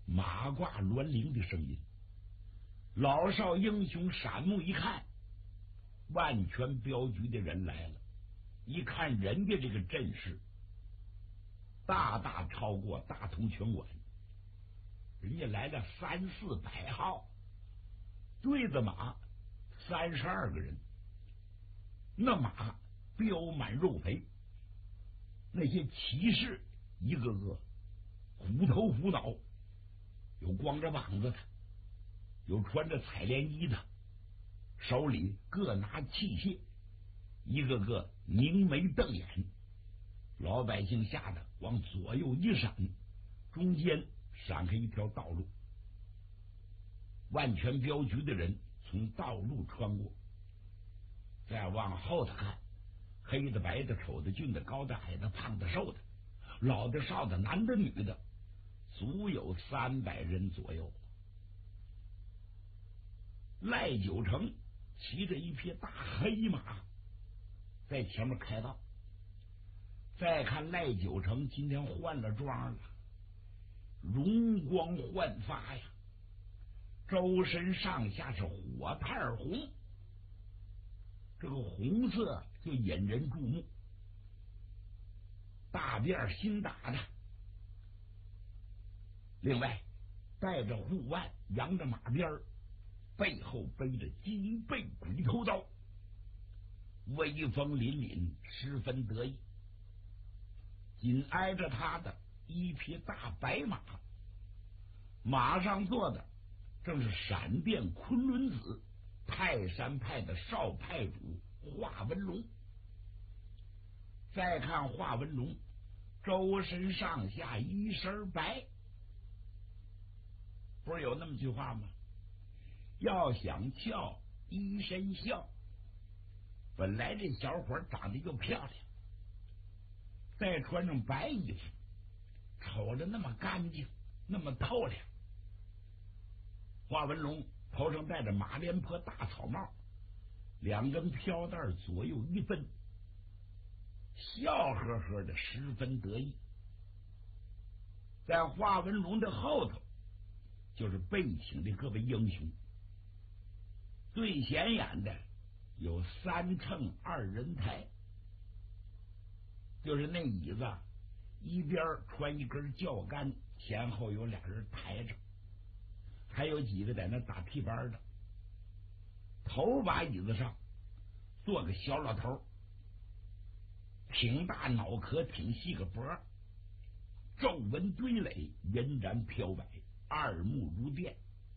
马挂銮铃的声音。老少英雄闪目一看，万全镖局的人来了。一看人家这个阵势，大大超过大同拳馆，人家来了300-400号，对子马32个人，那马膘满肉肥，那些骑士一个个虎头虎脑，有光着膀子的，有穿着彩莲衣的，手里各拿器械，一个个凝眉瞪眼。老百姓吓得往左右一闪，中间闪开一条道路。万全镖局的人从道路穿过，再往后头看，黑的白的丑的俊的高的矮的胖的瘦的，老的少的男的女的，足有300人左右。赖九成骑着一匹大黑马在前面开道。再看赖九成今天换了装了，容光焕发呀，周身上下是火炭红，这个红色就引人注目。大辫新打的，另外带着护腕，扬着马鞭，背后背着金背鬼头刀，威风凛凛，十分得意。紧挨着他的一匹大白马，马上坐的正是闪电昆仑子泰山派的少派主华文龙。再看华文龙，周身上下一身白，不是有那么句话吗？要想俏一身笑。本来这小伙长得又漂亮，再穿上白衣服，瞅着那么干净，那么透亮。华文龙头上戴着马连坡大草帽，两根飘带左右一分，笑呵呵的，十分得意。在华文龙的后头就是备请的各位英雄，最显眼的有3乘2人台，就是那椅子一边穿一根轿杆，前后有俩人抬着，还有几个在那打屁班的。头把椅子上坐个小老头，挺大脑壳，挺细个脖，皱纹堆垒，银髯飘摆，二目如电。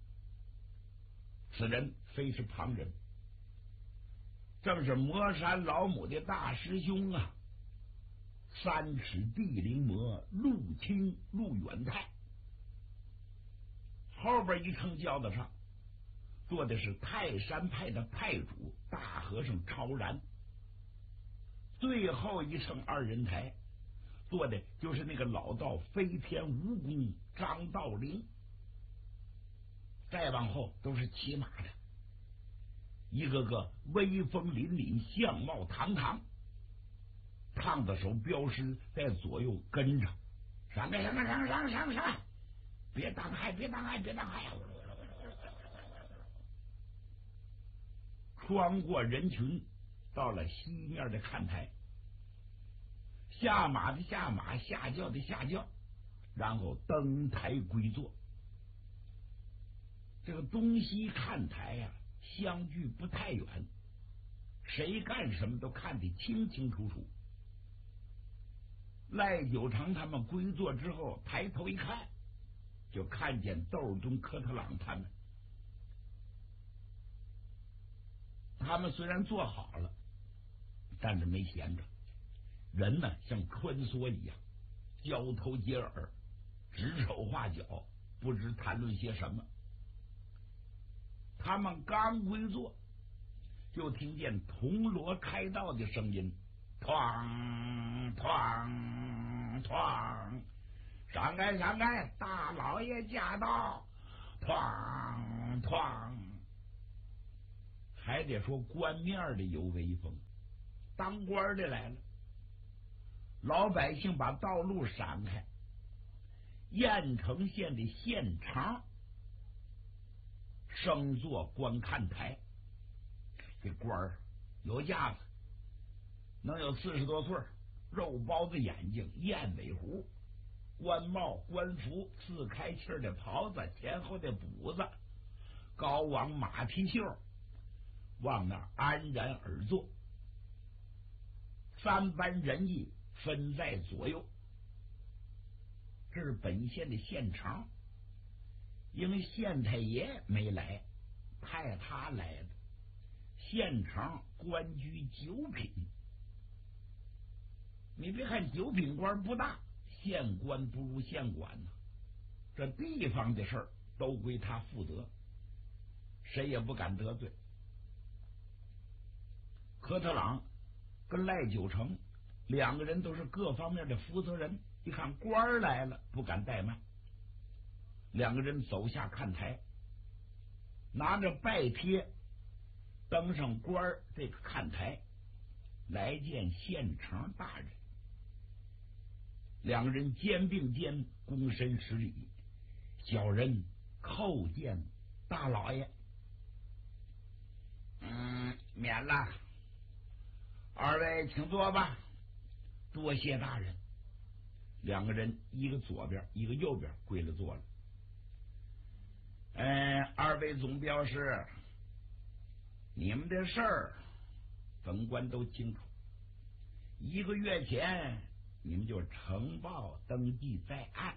此人非是旁人，正是魔山老母的大师兄啊，3尺地灵魔陆清陆远泰。后边一乘轿子上坐的是泰山派的派主大和尚超然，最后一乘2人台坐的就是那个老道飞天蜈蚣张道陵。再往后都是骑马的，一个个威风凛凛，相貌堂堂。胖子手镖师在左右跟着，上来上来上上上上，别当害别当害别当害！穿过人群，到了西面的看台，下马的下马，下轿的下轿，然后登台归坐。这个东西看台呀，相距不太远，谁干什么都看得清清楚楚。赖九成他们归坐之后，抬头一看，就看见窦东、科特朗他们。他们虽然坐好了，但是没闲着，人呢像穿梭一样，交头接耳，指手画脚，不知谈论些什么。他们刚归坐，就听见铜锣开道的声音，哐哐哐，上来上来，大老爷驾到，哐哐。还得说官面的有威风，当官的来了。老百姓把道路闪开， 郾城县的县城升坐观看台。这官儿有架子，能有40多岁，肉包子眼睛，燕尾胡，官帽官服，4开气的袍子，前后的补子，高往马蹄袖，往那安然而坐。3班人役分在左右。这是本县的县城，因为县太爷没来，派他来的。县城官居9品，你别看9品官不大，县官不如县管呢。这地方的事儿都归他负责，谁也不敢得罪。科特朗跟赖九成2个人都是各方面的负责人，一看官儿来了，不敢怠慢。2个人走下看台，拿着拜帖登上官儿这个看台，来见县城大人。2个人肩并肩，躬身施礼，小人叩见大老爷。免了，2位请坐吧。多谢大人。2个人一个左边一个右边跪了坐了。2位总表示，你们的事儿本官都清楚。1个月前你们就呈报登记在案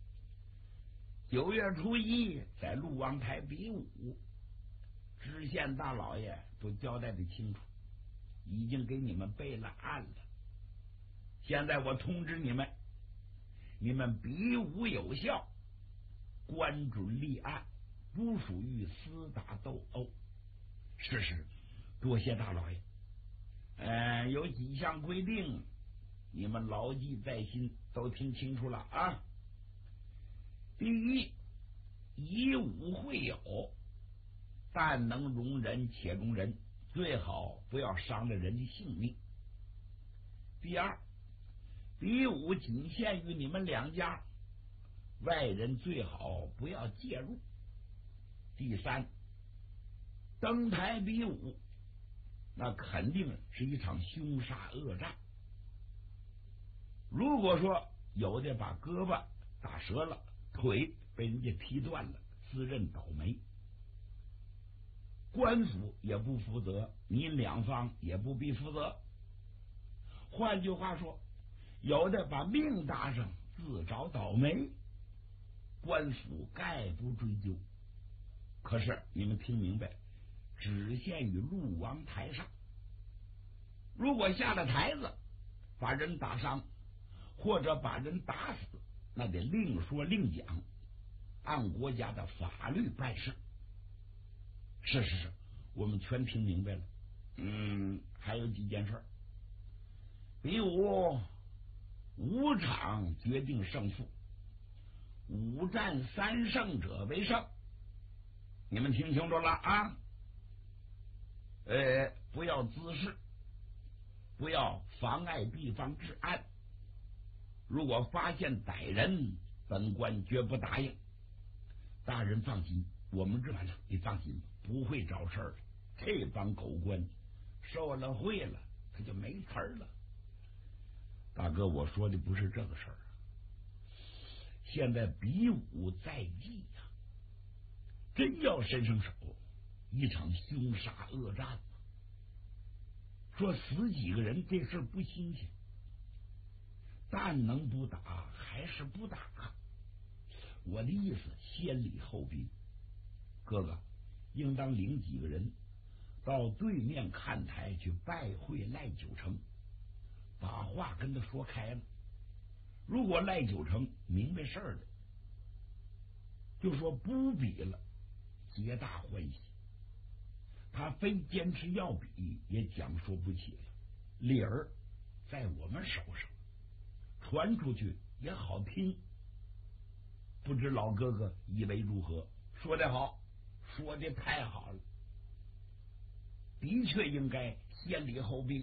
，9月初1在陆王台比武，知县大老爷都交代的清楚，已经给你们备了案了。现在我通知你们，你们比武有效，官准立案，不属于厮打斗殴。是，多谢大老爷。有几项规定，你们牢记在心，都听清楚了啊。第一，以武会友，但能容人且容人，最好不要伤了人的性命。第二，比武仅限于你们2家，外人最好不要介入。第三，登台比武，那肯定是一场凶杀恶战。如果说有的把胳膊打折了，腿被人家踢断了，自认倒霉，官府也不负责，你2方也不必负责。换句话说，有的把命搭上，自找倒霉，官府概不追究。可是你们听明白，只限于陆王台上。如果下了台子把人打伤，或者把人打死，那得另说另讲，按国家的法律办事。是，我们全听明白了。还有几件事。比武5场决定胜负，5战3胜者为胜。你们听清楚了啊？不要滋事，不要妨碍地方治安。如果发现歹人，本官绝不答应。大人放心，我们这你放心，不会找事儿的。这帮狗官受了贿了，他就没词儿了。大哥，我说的不是这个事儿啊。现在比武在即呀，真要伸上手，一场凶杀恶战。说死几个人这事不新鲜，但能不打还是不打。我的意思，先礼后兵。哥哥应当领几个人到对面看台去拜会赖九成，把话跟他说开了。如果赖九成明白事儿了，就说不比了，皆大欢喜。他非坚持要比，也讲说不起了。理儿在我们手上，传出去也好听。不知老哥哥以为如何？说得好，说的太好了，的确应该先礼后兵。